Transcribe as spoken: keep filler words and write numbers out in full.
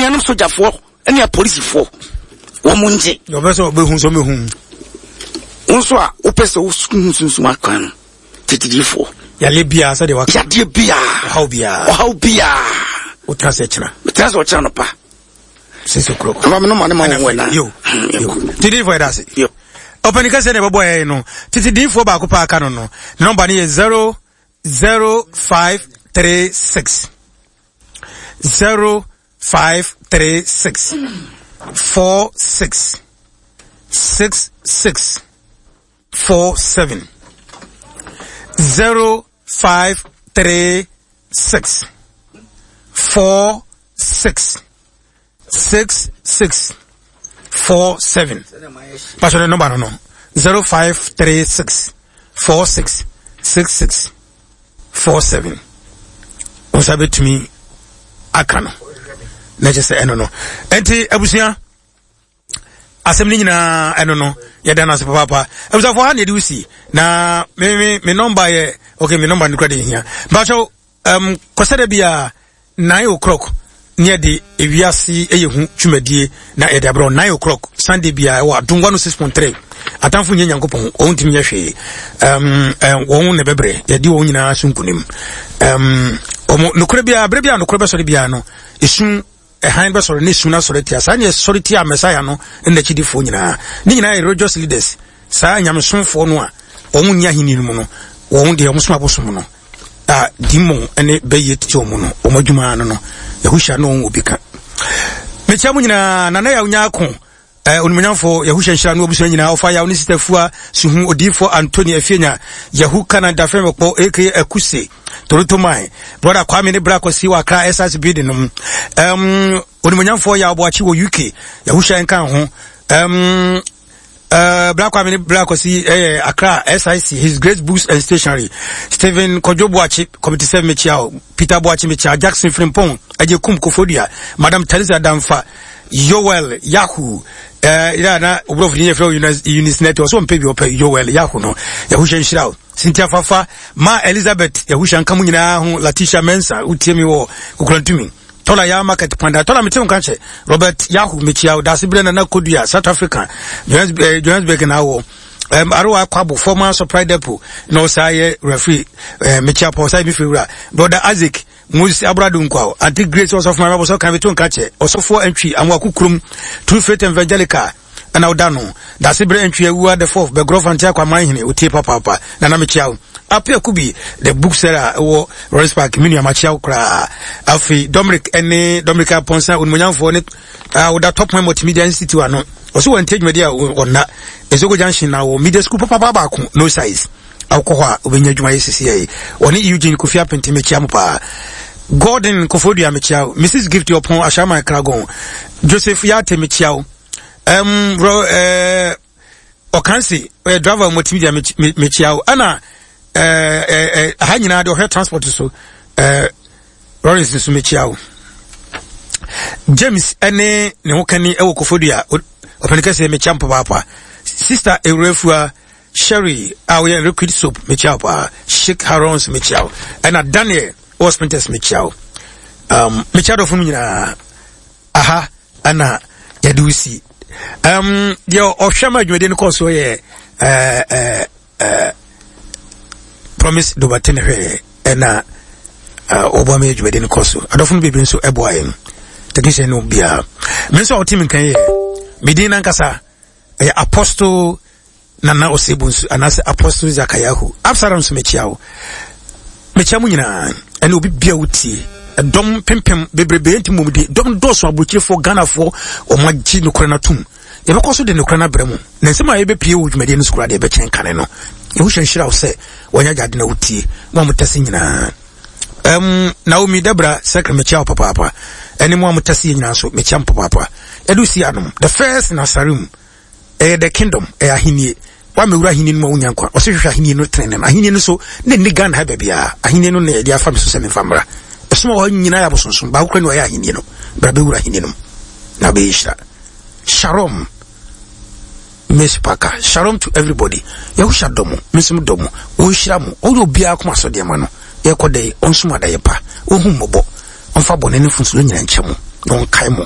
nuanom soja fo ene a police fo wo munje yo be so be hu so me hu unso a opese wo sunsun akan titidifo ya le bia sa de wa ya de bia how bia how bia o trase china trase o china pa six o'clock ama me no mane ma wo na yo yo titidifo e dase yo open ka se ne bobo e no titidifo ba ko pa aka no no number ni is zero zero five three six zero five three six four six six six four seven zero five three six four six six six four seven. Pastor, the number no zero five three six four six six six four seven. Osabe to me, akano. Na just say no no. Enti abusia asem ni nyina eno no ye da na se papa abusa for hand you see na me me me number ye okay me number ni kwade hia but um kwasada bia nine o'clock near the ewiase eyehu twumadie na e da bro nine o'clock Sunday bia wa dungwa no six point three atamfo nya nyankopon on timi nya hwe um won ne bebre ye di won nyina sunkunim um omo nokore bia bre bia nokore be so bia no esun a hand be sorry ni suna sorry tia sa nya sorry tia Messiah no na chidifo nyina ni nyina e religious leaders sa nyamsonfo no a won nya hini no no won de omo soma bosom no a dimon ene be yeti omo no omo dwuma no no yahusha no obika me tia mu nyina na na ya unya ko eh onumunyamfo yahusha nhira no obuso nyina ofa ya oni sitafua suhu odifo Anthony Afienya yahu Canada frame ko aka akuse Toronto mai brother Kwame ne bra kwasi wa kra S S building um um onumunyamfo ya oboachi wo U K yahusha nkan ho um uh Black Kwame ne bra kwasi eh Accra S I C His Great Books and Stationery Stephen Kojoboachi committee seven mechiao Peter Boachi mechiao Jackson Frimpong aje kum Kofodia Madam Teresa Damfa Yoel Yahoo eh ira na obrof ni efro Unis Net so mpe bi opa Yoel Yahoo no yahusha nshirao Cynthia Fafa ma Elizabeth yahusha nkamu nyina ho Latisha Mensa utiemi wo kukulantumi Tola ya market panda tola mitem kanche Robert Yahoo mechiao dasibre na Kodua South Africa Johannesburg Johannesburg na wo um Arua Kwabo former supply depot no say referee uh, mechiao po sai bifura brother Isaac Moses Abradu nkwa anti grace also of my Bible so kan beton kache also for entry amwa kukurum True Faith Evangelical ana odano da sibre entry ewu the fourth be grof antia kwa manhine otie papa papa na na mechiao apia kubi the book seller wo Royce Park minu amachiao kra afi Dominic ene Dominic Aponsa unmunyamfo ne oda top multimedia institute ano oso wantage media onna ezogo junction na wo media school papa baba ko no size alkohol obenya dwuma yesisi ai oni Eugene Kofi Apenti mechiam pa Gordon Kofodia mechiao Missus Gift upon Ashama Kragon Joseph Yate mechiao um ro eh Okansi driver multimedia mechiao ana eh eh ha nyina de o transport so eh Lawrence so mechiao James ene ne hokani ewo Kofodia openika se mechiam papa sister Eurefua Sherry our liquid soap mechiao pa Sheikh Harons mechiao ana Daniel Ospenters mechiao um mechiado fu nyina aha ana yadusi um yo ohwama dwede ne koso ye eh eh eh promise do batene hwe na obama dwede ne koso adofun bebre nso eboaye technician no bia me nso otim kan ye medina nkasa eh apostle nana osebunsu anase apostle Zakayahu Absalom so mechiao mechiamu nyina ene obi bia wuti dom pempem bebrebe ntimumde dom doso abuchirefo Ghanafo omagji no kora na tum yebekoso de no kora na bremu na nsema yebepie wudwumade no skura de yebekyen kane no yehusha nshira wo se wanya gade na wuti mo amutase nyina um Naomi Debra sekre mechia papa papa ene mo amutase nyina so mechia papa papa edusi anom the first nasarim eh the kingdom eh ahinie wa mewura hini no ma nyankwa osehwehwa hini no trene na hini no so ne ni Ghana ha bia ahini no na dia fa me so se me famra esmo ho nyina ya bosonson ba ukra no ya hini no bra be wura hini no na be ishra shalom Miss Paka shalom to everybody ya husha domo misim domo o ishra mo o obia akoma so de ma no ye kodai onsuma da ye pa ohun mobo onfa bone ne funso nyina nchemu no kai mo